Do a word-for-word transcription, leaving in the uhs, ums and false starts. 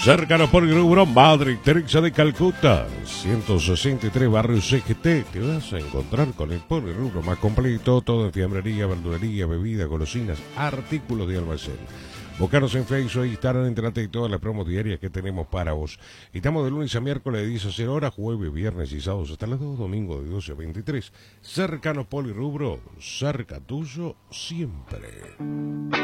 Cercano por Rubro, Madre Teresa de Calcuta, ciento sesenta y tres Barrio C G T. Te vas a encontrar con el Rubro más completo, todo en fiambrería, verdulería, bebida, golosinas, artículos de almacén. Búscanos en Facebook, Instagram, entrate y todas las promos diarias que tenemos para vos. Y estamos de lunes a miércoles de diez a cero horas, jueves, viernes y sábados hasta las dos, domingo de doce a veintitrés. Cercano Polirrubro, cerca tuyo siempre.